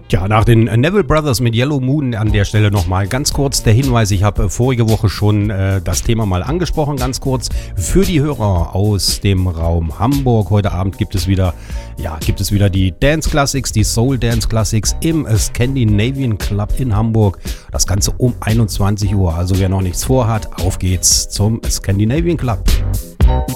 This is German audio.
Ja, nach den Neville Brothers mit Yellow Moon an der Stelle nochmal ganz kurz der Hinweis. Ich habe vorige Woche schon das Thema mal angesprochen, ganz kurz. Für die Hörer aus dem Raum Hamburg. Heute Abend gibt es wieder die Dance Classics, die Soul Dance Classics im Scandinavian Club in Hamburg. Das Ganze um 21 Uhr. Also wer noch nichts vorhat, auf geht's zum Scandinavian Club.